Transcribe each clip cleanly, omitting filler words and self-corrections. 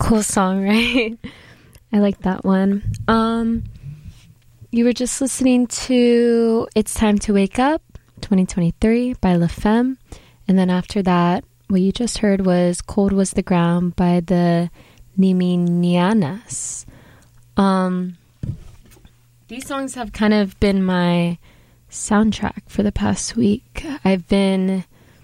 Cool song, right? I like that one. You were just listening to It's Time to Wake Up, 2023 by La Femme. And then after that, what you just heard was Cold Was the Ground by the Niminianas. These songs have kind of been my soundtrack for the past week. I've been...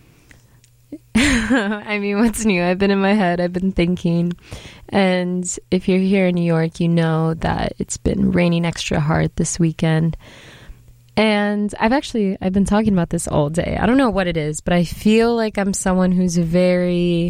I mean, what's new? I've been in my head. I've been thinking. And if you're here in New York, you know that it's been raining extra hard this weekend. And I've been talking about this all day. I don't know what it is, but I feel like I'm someone who's I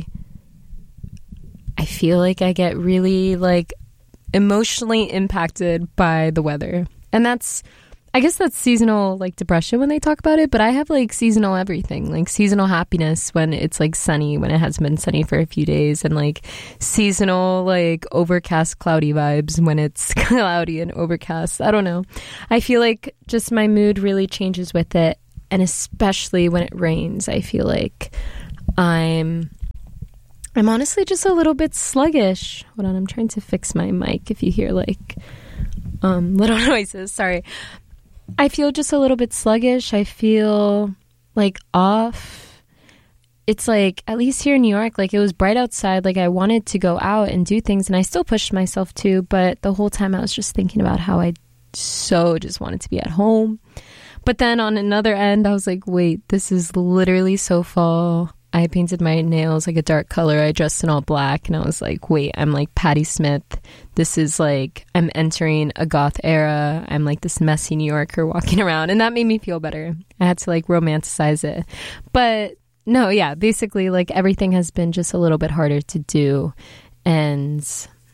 feel like I get really emotionally impacted by the weather. And I guess that's seasonal depression when they talk about it, but I have seasonal everything, seasonal happiness when it's sunny, when it hasn't been sunny for a few days, and seasonal overcast cloudy vibes when it's cloudy and overcast. I don't know. I feel like just my mood really changes with it, and especially when it rains, I feel like I'm honestly just a little bit sluggish. Hold on, I'm trying to fix my mic if you hear little noises. Sorry. I feel just a little bit sluggish. I feel off. It's at least here in New York, it was bright outside. I wanted to go out and do things, and I still pushed myself to, but the whole time I was just thinking about how I so just wanted to be at home. But then on another end, I was wait, this is literally so fall. I painted my nails a dark color. I dressed in all black, and I was wait, I'm Patti Smith. This is I'm entering a goth era. I'm this messy New Yorker walking around, and that made me feel better. I had to romanticize it. But no, yeah, basically everything has been just a little bit harder to do, and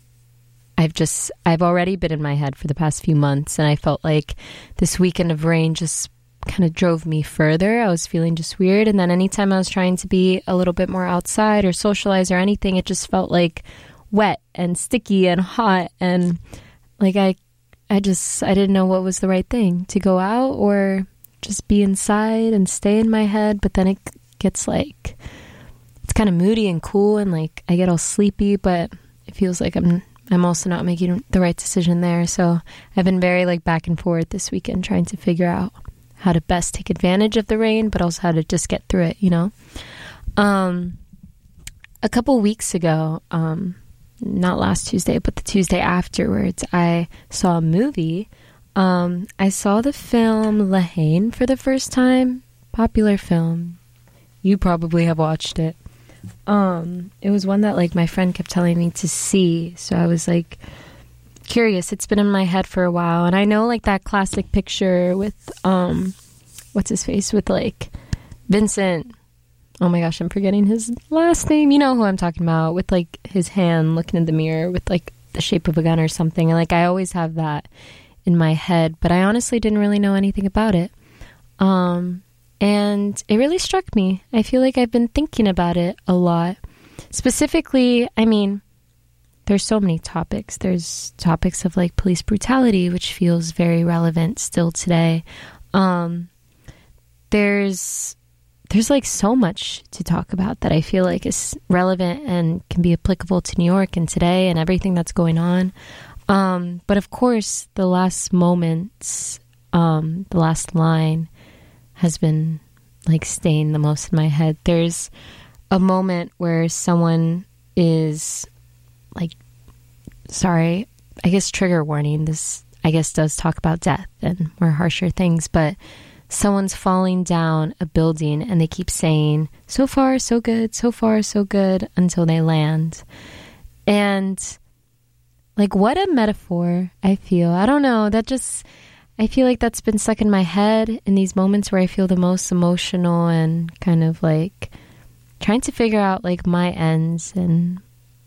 I've already been in my head for the past few months, and I felt this weekend of rain just kind of drove me further. I was feeling just weird, and then anytime I was trying to be a little bit more outside or socialize or anything, it just felt wet and sticky and hot, and I didn't know what was the right thing, to go out or just be inside and stay in my head. But then it gets it's kind of moody and cool, and I get all sleepy, but it feels I'm also not making the right decision there. So I've been very back and forth this weekend trying to figure out how to best take advantage of the rain, but also how to just get through it, A couple weeks ago, not last Tuesday, but the Tuesday afterwards, I saw a movie. I saw the film La Haine for the first time. Popular film. You probably have watched it. It was one that my friend kept telling me to see, so I was curious. It's been in my head for a while, and I know that classic picture with what's his face, with Vincent, oh my gosh, I'm forgetting his last name, you know who I'm talking about, with his hand looking in the mirror with the shape of a gun or something, and I always have that in my head, but I honestly didn't really know anything about it, and it really struck me. I feel I've been thinking about it a lot. Specifically, I mean, there's so many topics. There's topics of police brutality, which feels very relevant still today. There's so much to talk about that I feel is relevant and can be applicable to New York and today and everything that's going on. But of course, the last moments, the last line has been staying the most in my head. There's a moment where someone is sorry, I guess trigger warning, this I guess does talk about death and more harsher things, but someone's falling down a building and they keep saying, so far so good, so far so good, until they land. And what a metaphor. I feel, I don't know, I feel that's been stuck in my head in these moments where I feel the most emotional and kind of trying to figure out my ends and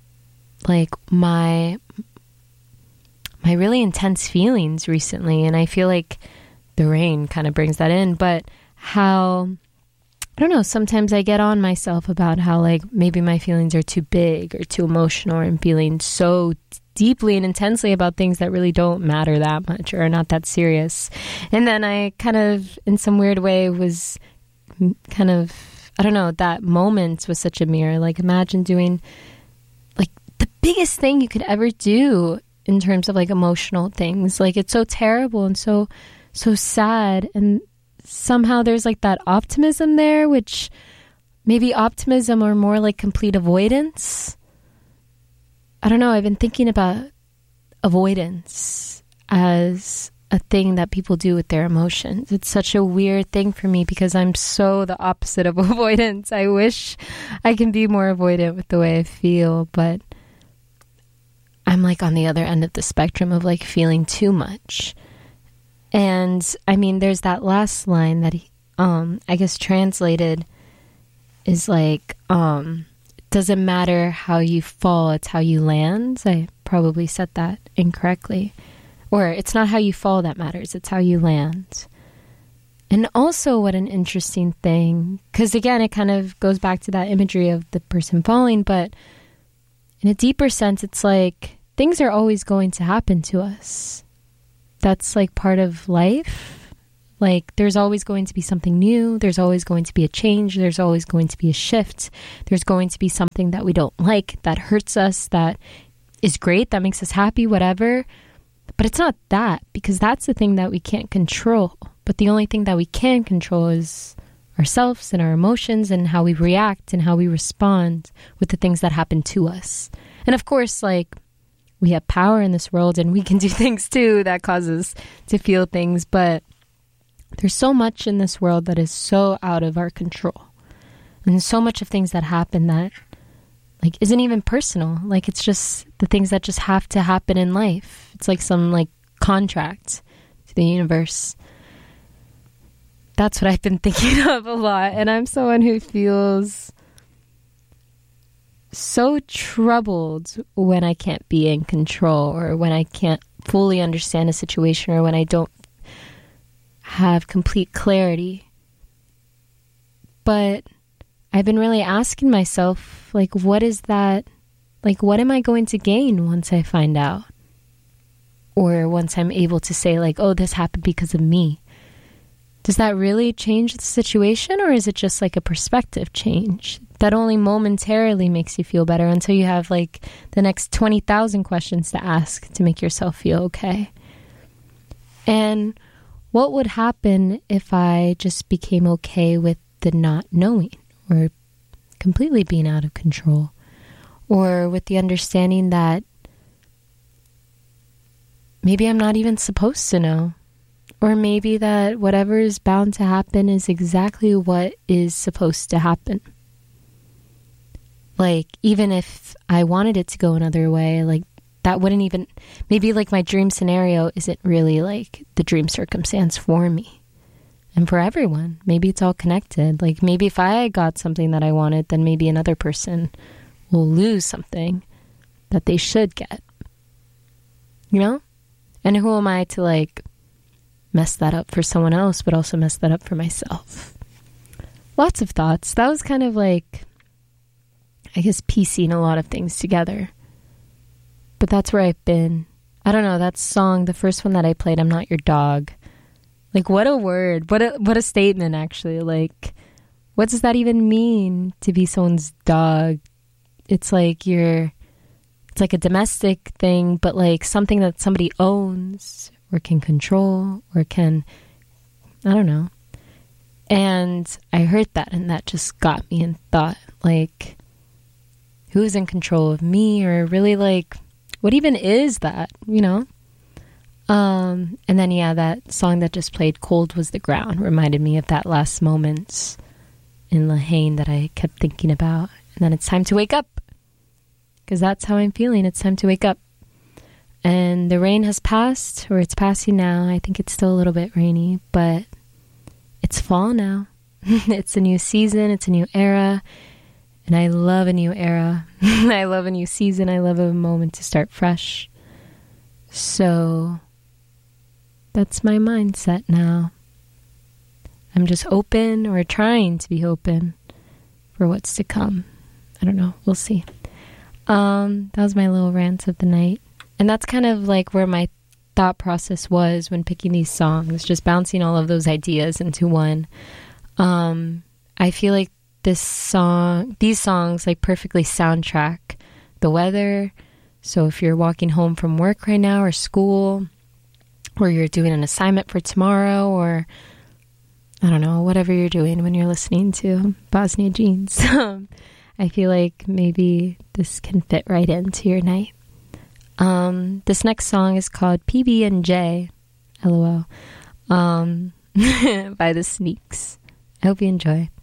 my really intense feelings recently. And I feel the rain kind of brings that in, but how, I don't know, sometimes I get on myself about how maybe my feelings are too big or too emotional, and feeling so deeply and intensely about things that really don't matter that much or are not that serious. And then I kind of, in some weird way, was kind of, I don't know, that moment was such a mirror. Imagine doing the biggest thing you could ever do in terms of like emotional things. Like, it's so terrible and so sad, and somehow there's like that optimism there, which maybe optimism or more like complete avoidance. I don't know. I've been thinking about avoidance as a thing that people do with their emotions. It's such a weird thing for me because I'm so the opposite of avoidance. I wish I can be more avoidant with the way I feel, but I'm like on the other end of the spectrum of like feeling too much. And I mean, there's that last line that I guess translated is like, it doesn't matter how you fall, it's how you land. I probably said that incorrectly. Or it's not how you fall that matters, it's how you land. And also, what an interesting thing, because again, it kind of goes back to that imagery of the person falling, but in a deeper sense, it's like things are always going to happen to us. That's like part of life. Like, there's always going to be something new. There's always going to be a change. There's always going to be a shift. There's going to be something that we don't like, that hurts us, that is great, that makes us happy, whatever. But it's not that, because that's the thing that we can't control. But the only thing that we can control is ourselves and our emotions and how we react and how we respond with the things that happen to us. And of course, like, we have power in this world and we can do things too that cause us to feel things. But there's so much in this world that is so out of our control. And so much of things that happen that like isn't even personal. Like, it's just the things that just have to happen in life. It's like some like contract to the universe. That's what I've been thinking of a lot. And I'm someone who feels so troubled when I can't be in control, or when I can't fully understand a situation, or when I don't have complete clarity. But I've been really asking myself, like, what is that? Like, what am I going to gain once I find out? Or once I'm able to say, like, oh, this happened because of me. Does that really change the situation? Or is it just like a perspective change that only momentarily makes you feel better until you have like the next 20,000 questions to ask to make yourself feel okay? And what would happen if I just became okay with the not knowing, or completely being out of control, or with the understanding that maybe I'm not even supposed to know, or maybe that whatever is bound to happen is exactly what is supposed to happen. Like, even if I wanted it to go another way, like, that wouldn't even, maybe like my dream scenario isn't really like the dream circumstance for me and for everyone. Maybe it's all connected. Like, maybe if I got something that I wanted, then maybe another person will lose something that they should get, you know? And who am I to like mess that up for someone else, but also mess that up for myself? Lots of thoughts. That was kind of like, I guess, piecing a lot of things together. But that's where I've been. I don't know, that song, the first one that I played, I'm Not Your Dog. Like, what a word. What a statement, actually. Like, what does that even mean, to be someone's dog? It's like it's like a domestic thing, but like something that somebody owns or can control or can, I don't know. And I heard that, and that just got me and thought, like, who's in control of me? Or really, like, what even is that, you know? And then, yeah, that song that just played, Cold Was the Ground, reminded me of that last moment in La Haine that I kept thinking about. And then it's time to wake up, because that's how I'm feeling. It's time to wake up. And the rain has passed, or it's passing now. I think it's still a little bit rainy, but it's fall now. It's a new season. It's a new era. And I love a new era. I love a new season. I love a moment to start fresh. So that's my mindset now. I'm just open, or trying to be open, for what's to come. I don't know. We'll see. That was my little rant of the night. And that's kind of like where my thought process was when picking these songs, just bouncing all of those ideas into one. I feel like these songs like perfectly soundtrack the weather, So if you're walking home from work right now or school, or you're doing an assignment for tomorrow, or I don't know, whatever you're doing when you're listening to Bosnia Jeans, I feel like maybe this can fit right into your night. This next song is called PB&J, LOL, by The Sneaks. I hope you enjoy.